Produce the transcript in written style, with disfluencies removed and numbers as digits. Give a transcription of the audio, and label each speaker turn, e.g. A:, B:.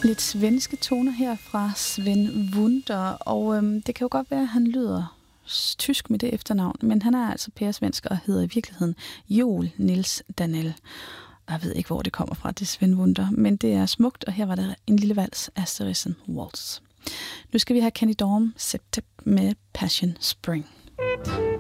A: Lidt svenske toner her fra Sven Wunder, og det kan jo godt være, at han lyder tysk med det efternavn, men han er altså pæresvensk og hedder i virkeligheden Joel Niels Danell. Jeg ved ikke, hvor det kommer fra, det Sven Wunder, men det er smukt, og her var der en lille vals af Sarisen Waltz. Nu skal vi have Kenny Dorham Septep med Passion Spring.